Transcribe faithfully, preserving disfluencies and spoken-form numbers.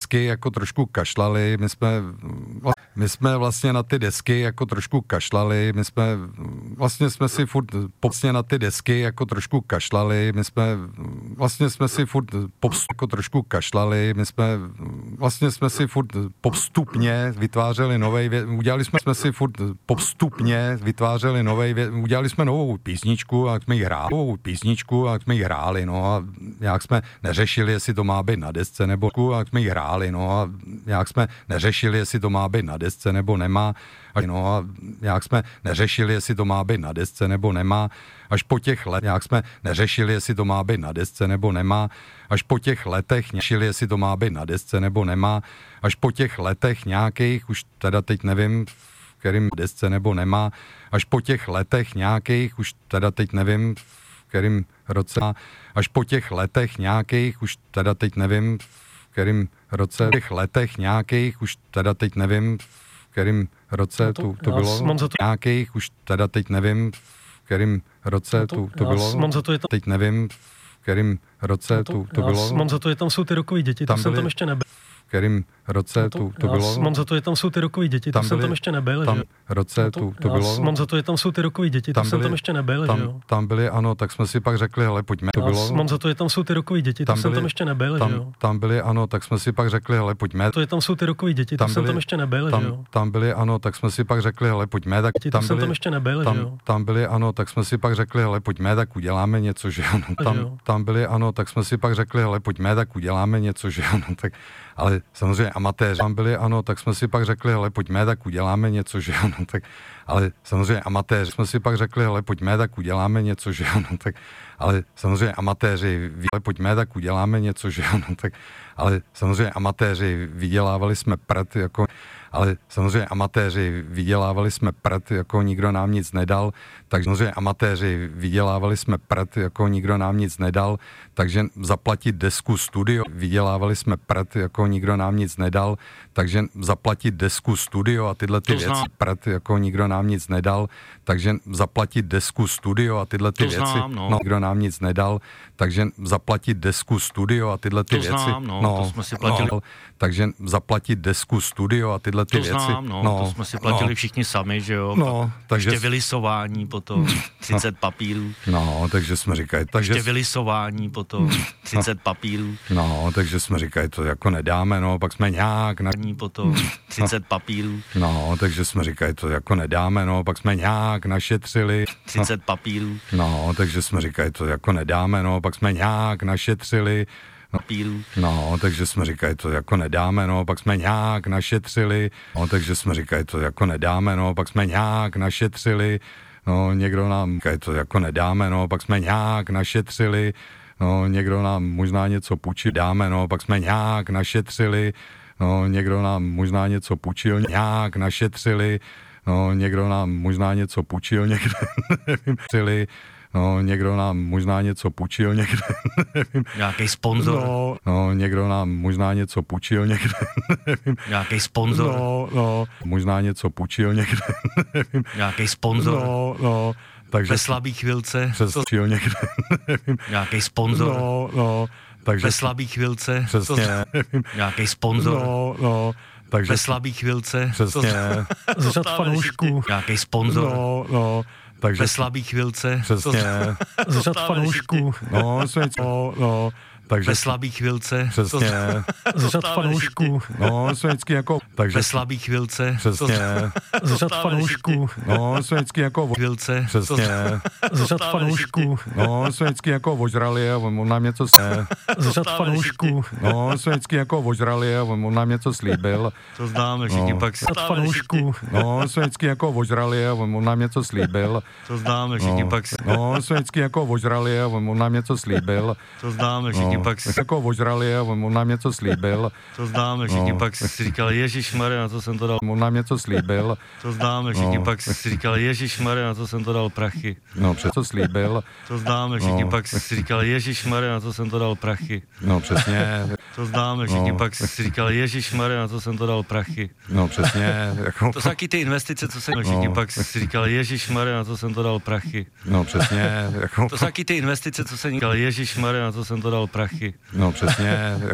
desky jako trošku kašlali, my jsme, my jsme vlastně na ty desky jako trošku kašlali, my jsme, vlastně jsme si furt popsně na ty desky jako trošku kašlali, my jsme, vlastně jsme si furt pops jako trošku kašlali, my jsme, vlastně jsme si furt postupně vytvářeli novej, udělali jsme, jsme si furt postupně vytvářeli novej, udělali jsme novou písničku a jsme ji hráli, novou písničku a jsme ji hráli, no a jak jsme neřešili, jestli to má být na desce nebo a jsme ji hráli, no a jak jsme neřešili, jestli to má být na desce nebo nemá, no a jak jsme neřešili, jestli to má být na desce nebo nemá, až po těch letech, jak jsme neřešili, jestli to má být na desce nebo nemá, až po těch letech neřešili, jestli to má být na desce nebo nemá, až po těch letech nějakých, už teda teď nevím, v kterým desce nebo nemá, až po těch letech nějakých, už teda teď nevím, v kterým roce, až po těch letech nějakých, už teda teď nevím, v kterým roce, v těch letech nějakých, už teda teď nevím, v kterým roce no to, to, to bylo, to... nějakých, už teda teď nevím, v kterým roce no to, to, to bylo, mám za to, je tam... teď nevím, v kterým roce no to, to, to bylo. Mám za to, že tam jsou ty rokový děti, tam to jsem byli... tam ještě nebyl. V kterým roce no to, to, to bylo. Mám za to, že tam jsou ty rokový děti, tam to jsem tam ještě nebyl, tam že? Roce no to, to, to bylo. Mám za to, že tam jsou ty rokový děti, tam to jsem tam ještě nebyl, tam, že jo? Tam byli, ano, tak jsme si pak řekli, hele, pojďme, to bylo. Mám za to, že tam jsou ty rokový děti, tam jsem tam ještě nebyl, že jo? Tam byli, ano, tak jsme si pak řekli, hele, pojďme. To je tam jsou ty rokový děti, tam jsem tam ještě nebyl, že jo? Tam byli, ano, tak jsme si pak řekli, hele, pojďme, tak tam jsem tam ještě nebyl, že jo? Tam byli, ano, tak jsme si pak řekli, hele, pojďme, tak uděláme něco, že ano. Tam tam byli, ano, tak jsme si pak řekli, hele, pojďme, tak uděláme něco, že ano, tak ale samozřejmě amatéři tam byli, ano, tak jsme si pak řekli, hele, pojďme, tak uděláme něco, že ano, tak ale samozřejmě amatéři jsme si pak řekli, hele, pojďme, tak uděláme něco, že ano, tak ale samozřejmě amatéři, hele, pojďme, tak uděláme něco, že ano, tak ale samozřejmě amatéři vydělávali jsme prd, jako ale samozřejmě amatéři vydělávali jsme prd, jako nikdo nám nic nedal, takže samozřejmě amatéři vydělávali jsme prd, jako nikdo nám nic nedal, takže zaplatit desku studio, vydělávali jsme prd, jako nikdo nám nic nedal, takže zaplatit desku studio a tyhle ty věci, prd, jako nikdo nám nic nedal, takže zaplatit desku studio a tyhle ty to věci, znám, no. no, nikdo nám nic nedal, takže zaplatit desku studio a tyhle ty to věci, znám, no, no, to jsme si platili. No, takže zaplatit desku studio a tyhle ty to věci. Znám, no, no, to jsme si platili no, všichni sami, že jo. No, takže ještě vylisování potom, třicet no, papírů. No, takže jsme říkali. Takže ještě vylisování potom, třicet papírů. No, takže jsme říkali, to jako nedáme, no, pak jsme nějak na potom, třicet papírů. No, takže jsme říkali, to jako nedáme, no, pak jsme nějak našetřili. třicet papírů. No, takže jsme říkali, to jako nedáme, no, pak jsme nějak našetřili. Papíru. No, takže jsme říkali, to jako nedáme, no, pak jsme nějak našetřili, no, takže jsme říkali, to jako nedáme, no, pak jsme nějak našetřili, no, někdo nám říkali, to jako nedáme, no, pak jsme nějak našetřili, no, někdo nám možná něco půjčil, dáme, no, pak jsme nějak našetřili, no, někdo nám možná něco půjčil, nějak našetřili, no, někdo nám možná něco půjčil, někde, nevím, třili, no, někdo nám možná něco půjčil někde, nevím. Nějaký sponzor. No, no, někdo nám možná něco půjčil někde, nevím. Nějaký sponzor. No, no, možná něco půjčil někde, nevím. Nějaký sponzor. No, no, takže... Ve slabý chvilce. Přesčil někde, nevím. Nějaký sponzor. No, no, takže... Ve slabý chvilce. Přesně, nevím. Nějaký sponzor. No, no, takže... Ve slabý chvilce. Přesně. Z řad fanoušků. Nějaký sponzor. No, no. Takže ve slabý chvilce. Přesně. Z řad fanoušků. No, no, no. Takže ve slabý chvilce. Přesně. Z řad fanoušků. No, jsme vždycky jako... Takže ve slabý chvilce. Přesně. Z řad fanoušků. No, jsme vždycky jako... Chvilce. Přesně. Z řad fanoušků. No, jsme vždycky jako ožrali a on nám něco... Z řad fanoušků. No, jsme vždycky jako ožrali a on nám něco slíbil. To známe všichni no. pak. Z řad fanoušků. No, jsme vždycky jako ožrali a on nám něco slíbil. To známe všichni no. pak. No, jsme vždycky jako ožrali a on nám něco slíbil. To známe všichni no. pak. Jako ožrali a on nám něco slíbil. To známe všichni no. pak si říkali, ježišmarja, na co jsem to dal. On nám něco slíbil. To známe všichni no. pak si říkali, ježišmarja, na co jsem to dal prachy. No, přesto slíbil. To známe všichni no. pak si říkali, ježišmarja, na co jsem to dal prachy. No, přesně. To známe všichni no. pak si říkali, ježišmarja, na co jsem to dal prachy. No, přesně. Jako... To jsou taky ty investice, co jsem všichni no. pak si říkali, ježišmarja, na co jsem to dal prachy. No, přesně. Jako... To jsou taky ty investice, co jsem říkal, ježišmarja, na co jsem to dal prachy. No, přesně.